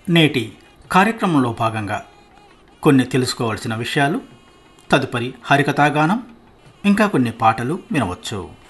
నేటి కార్యక్రమంలో భాగంగా కొన్ని తెలుసుకోవాల్సిన విషయాలు, తదుపరి హరికథాగానం, ఇంకా కొన్ని పాటలు వినవచ్చు.